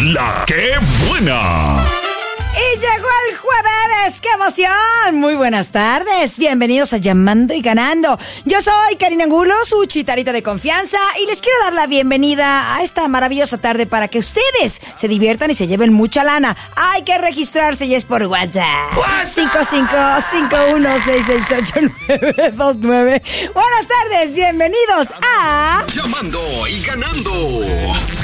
La ¡Qué Buena! Y llegó el jueves, ¡qué emoción! Muy buenas tardes, bienvenidos a Llamando y Ganando. Yo soy Karina Angulo, su chitarita de confianza, y les quiero dar la bienvenida a esta maravillosa tarde para que ustedes se diviertan y se lleven mucha lana. Hay que registrarse y es por WhatsApp. 5551668929. Buenas tardes, bienvenidos a Llamando y Ganando.